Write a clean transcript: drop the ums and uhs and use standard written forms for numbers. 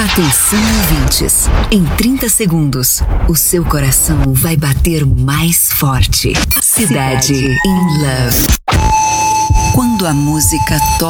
Atenção, ouvintes. Em 30 segundos, o seu coração vai bater mais forte. Cidade in Love. Quando a música toca